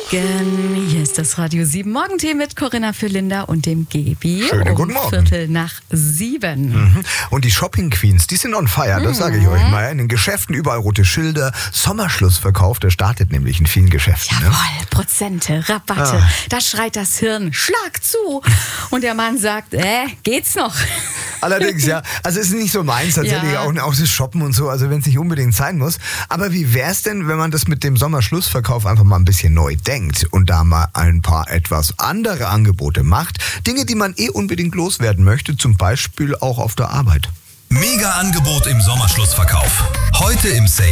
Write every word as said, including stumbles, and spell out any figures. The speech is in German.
Morgen. Hier ist das Radio sieben Morgentee mit Corinna für Linda und dem Gebi. Schönen um guten Morgen. Viertel nach sieben. Mhm. Und die Shopping Queens, die sind on fire, das sage ich euch mal. In den Geschäften überall rote Schilder. Sommerschlussverkauf, der startet nämlich in vielen Geschäften. Jawohl, Ne? Prozente, Rabatte. Ah. Da schreit das Hirn, schlag zu. Und der Mann sagt, äh, geht's noch? Allerdings, ja. Also es ist nicht so meins, tatsächlich Ja. auch, auch das Shoppen und so, also wenn es nicht unbedingt sein muss. Aber wie wär's denn, wenn man das mit dem Sommerschlussverkauf einfach mal ein bisschen neu denkt und da mal ein paar etwas andere Angebote macht? Dinge, die man eh unbedingt loswerden möchte, zum Beispiel auch auf der Arbeit. Mega Angebot im Sommerschlussverkauf. Heute im Sale.